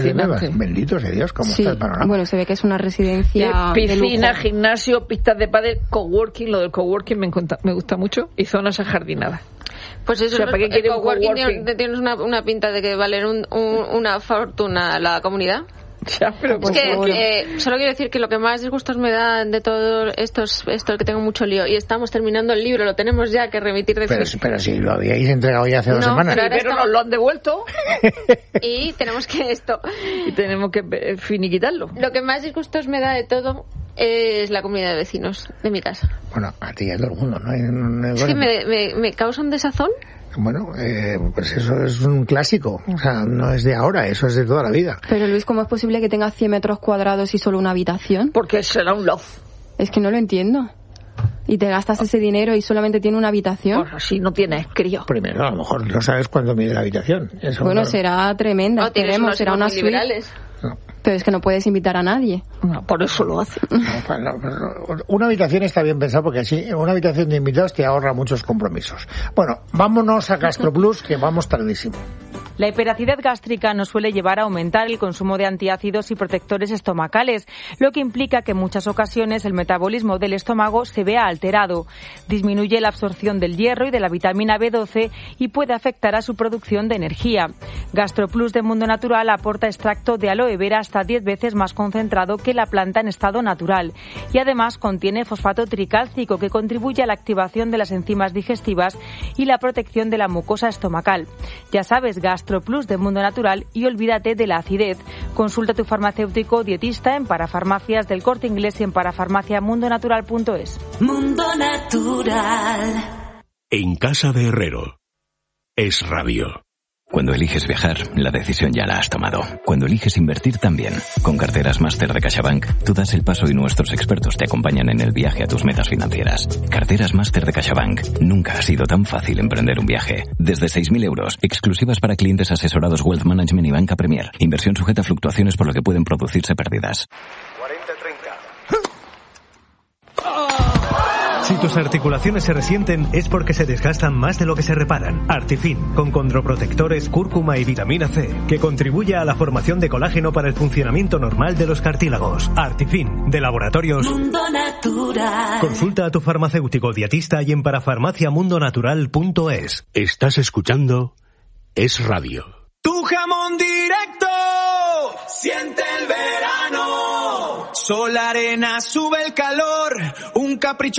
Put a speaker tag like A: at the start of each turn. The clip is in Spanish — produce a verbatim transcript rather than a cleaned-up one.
A: Bendito sea Dios, ¿cómo
B: sí.
A: está el panorama?
B: Bueno, se ve que es una residencia
C: de piscina,
B: de lujo.
C: gimnasio, pistas de pádel, coworking. Lo del coworking me, encanta, me gusta mucho. Y zonas ajardinadas.
D: Pues eso,
C: o sea, ¿para qué
D: el
C: quiere un
D: coworking?
C: coworking?
D: Tienes una, una pinta de que valer un, un, una fortuna la comunidad.
C: Ya, pero
D: es que eh, solo quiero decir que lo que más disgustos me da de todo esto es esto, que tengo mucho lío. Y estamos terminando el libro, lo tenemos ya que remitir de
A: Pero, pero si lo habíais entregado ya hace
D: no,
A: dos semanas.
D: Pero,
C: pero estamos... nos lo han devuelto.
D: Y tenemos que esto.
C: Y tenemos que finiquitarlo.
D: Lo que más disgustos me da de todo es la comunidad de vecinos de mi casa.
A: Bueno, a ti y a todo el mundo, ¿no? Hay, no hay
D: es que me, me, me causa un desazón.
A: Bueno, eh, pues eso es un clásico, o sea, no es de ahora, eso es de toda la vida.
B: Pero Luis, ¿cómo es posible que tengas cien metros cuadrados y solo una habitación?
C: Porque será un loft.
B: Es que no lo entiendo. Y te gastas ese dinero y solamente tiene una habitación.
C: Pues así no tienes crío.
A: Primero, a lo mejor no sabes cuánto mide la habitación. Eso
B: bueno,
A: no...
B: será tremenda,
D: no,
B: esperemos, será una suite.
D: Liberales.
A: No.
B: Pero es que no puedes invitar a nadie.
C: No, por eso lo hace.
A: No, una habitación está bien pensada porque así una habitación de invitados te ahorra muchos compromisos. Bueno, vámonos a GastroPlus, que vamos tardísimo.
E: La hiperacidez gástrica nos suele llevar a aumentar el consumo de antiácidos y protectores estomacales, lo que implica que en muchas ocasiones el metabolismo del estómago se vea alterado. Disminuye la absorción del hierro y de la vitamina B doce y puede afectar a su producción de energía. GastroPlus de Mundo Natural aporta extracto de aloe vera hasta diez veces más concentrado que la planta en estado natural y además contiene fosfato tricálcico que contribuye a la activación de las enzimas digestivas y la protección de la mucosa estomacal. Ya sabes, GastroPlus de Mundo Natural y olvídate de la acidez. Consulta a tu farmacéutico o dietista en Parafarmacias del Corte Inglés y en parafarmaciamundonatural punto es.
F: Mundo Natural.
G: En casa de Herrero. Es radio.
H: Cuando eliges viajar, la decisión ya la has tomado. Cuando eliges invertir también. Con Carteras Máster de CaixaBank, tú das el paso y nuestros expertos te acompañan en el viaje a tus metas financieras. Carteras Máster de CaixaBank. Nunca ha sido tan fácil emprender un viaje. Desde seis mil euros, exclusivas para clientes asesorados Wealth Management y Banca Premier. Inversión sujeta a fluctuaciones por lo que pueden producirse pérdidas.
I: cuarenta treinta. Si tus articulaciones se resienten es porque se desgastan más de lo que se reparan. Artifin, con condroprotectores, cúrcuma y vitamina C, que contribuye a la formación de colágeno para el funcionamiento normal de los cartílagos. Artifin, de Laboratorios
F: Mundo Natural.
I: Consulta a tu farmacéutico dietista y en parafarmaciamundonatural punto es.
G: Estás escuchando Es Radio.
J: Tu jamón directo, siente el verano. Sol, arena, sube el calor, un capricho